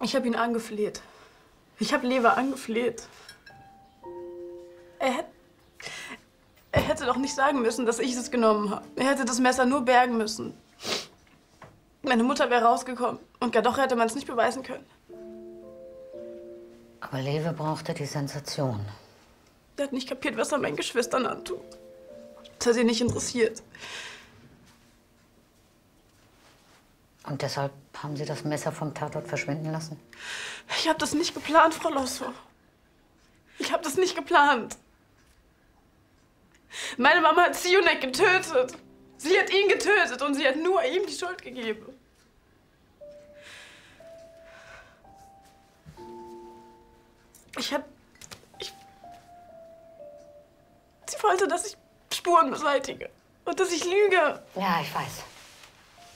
Ich habe ihn angefleht. Ich habe Lever angefleht. Er hätte doch nicht sagen müssen, dass ich es genommen habe. Er hätte das Messer nur bergen müssen. Meine Mutter wäre rausgekommen. Und gar doch hätte man es nicht beweisen können. Aber Lewe brauchte die Sensation. Er hat nicht kapiert, was er meinen Geschwistern antut. Das hat ihn nicht interessiert. Und deshalb haben Sie das Messer vom Tatort verschwinden lassen? Ich habe das nicht geplant, Frau Lossow. Ich habe das nicht geplant. Meine Mama hat Zionek getötet. Sie hat ihn getötet und sie hat nur ihm die Schuld gegeben. Sie wollte, dass ich Spuren beseitige und dass ich lüge. Ja, ich weiß.